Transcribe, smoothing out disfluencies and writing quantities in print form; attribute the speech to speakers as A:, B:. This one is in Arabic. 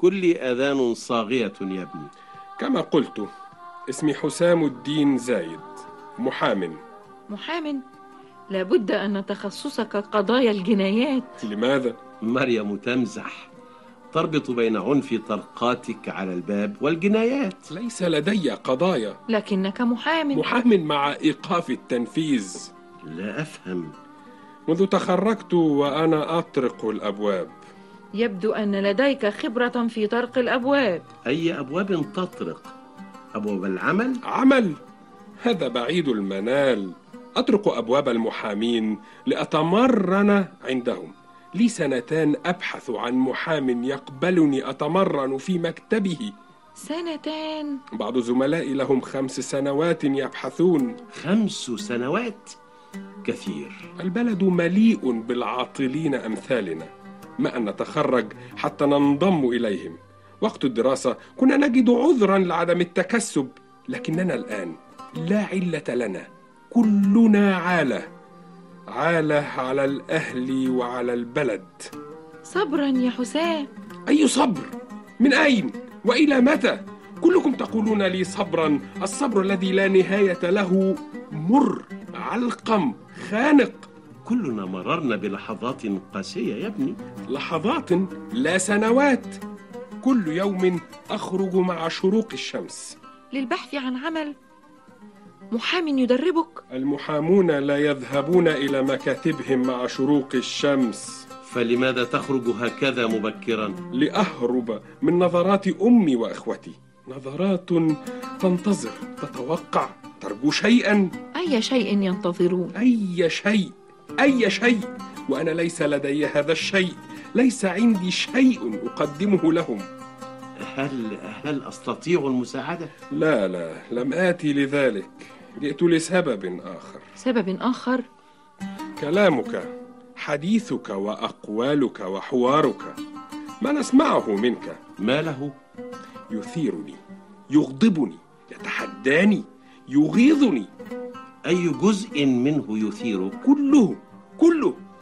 A: للكل آذان صاغية يا ابني.
B: كما قلت، اسمي حسام الدين زايد، محام.
C: محام؟ لابد أن تخصصك قضايا الجنايات.
B: لماذا؟
A: مريم تمزح، تربط بين عنف طرقاتك على الباب والجنايات.
B: ليس لدي قضايا.
C: لكنك محام.
B: محام مع إيقاف التنفيذ.
A: لا أفهم.
B: منذ تخرجت وأنا أطرق الأبواب.
C: يبدو أن لديك خبرة في طرق الأبواب.
A: أي أبواب تطرق؟ أبواب العمل؟
B: عمل؟ هذا بعيد المنال. أطرق أبواب المحامين لأتمرن عندهم. لي 2 أبحث عن محام يقبلني أتمرن في مكتبه.
C: 2
B: بعض زملائي لهم 5 سنوات يبحثون.
A: 5 سنوات؟ كثير.
B: البلد مليء بالعاطلين أمثالنا، ما أن نتخرج حتى ننضم إليهم. وقت الدراسة كنا نجد عذرا لعدم التكسب، لكننا الآن لا علة لنا، كلنا عالة على الأهل وعلى البلد.
C: صبرا يا حسام.
B: أي صبر؟ من أين؟ وإلى متى؟ كلكم تقولون لي صبرا. الصبر الذي لا نهاية له مر، علقم، خانق.
A: كلنا مررنا بلحظات قاسية يا ابني.
B: لحظات لا سنوات. كل يوم أخرج مع شروق الشمس
C: للبحث عن عمل. محام يدربك؟
B: المحامون لا يذهبون إلى مكاتبهم مع شروق الشمس.
A: فلماذا تخرج هكذا مبكرا؟
B: لأهرب من نظرات أمي وإخوتي. نظرات تنتظر، تتوقع، ترجو شيئا.
C: أي شيء ينتظرون؟
B: أي شيء، وأنا ليس لدي هذا الشيء. ليس عندي شيء أقدمه لهم.
A: هل أستطيع المساعدة؟
B: لا، لم آتي لذلك. جئت لسبب آخر.
C: سبب آخر؟
B: كلامك، حديثك وأقوالك وحوارك، ما نسمعه منك.
A: ما له؟
B: يثيرني، يغضبني، يتحداني، يغيظني.
A: أي جزء منه يثيرك؟
B: كله.